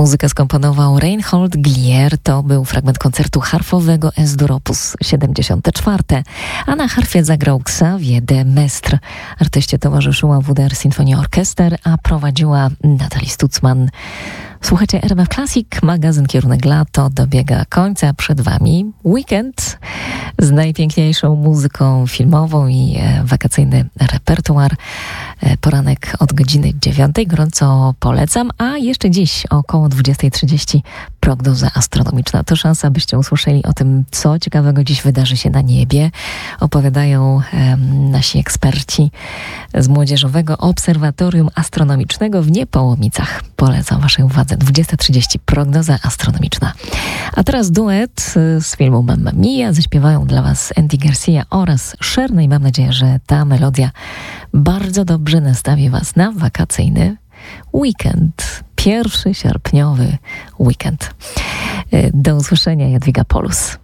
Muzykę skomponował Reinhold Glier. To był fragment koncertu harfowego S-dur op. 74, a na harfie zagrał Xavier de Maistre. Artyście towarzyszyła WDR Symphony Orchester, a prowadziła Natalie Stutzman. Słuchajcie RMF Classic, magazyn Kierunek Lato dobiega końca. Przed Wami weekend z najpiękniejszą muzyką filmową i wakacyjny repertuar. Poranek od godziny 9. Gorąco polecam, a jeszcze dziś około 20:30 prognoza astronomiczna. To szansa, byście usłyszeli o tym, co ciekawego dziś wydarzy się na niebie. Opowiadają nasi eksperci z Młodzieżowego Obserwatorium Astronomicznego w Niepołomicach. Polecam waszej uwadze. 20:30 prognoza astronomiczna. A teraz duet z filmu Mamma Mia. Zaśpiewają dla was Andy Garcia oraz Cher. No i mam nadzieję, że ta melodia bardzo dobrze nastawi was na wakacyjny weekend. 1 sierpniowy weekend. Do usłyszenia, Jadwiga Polus.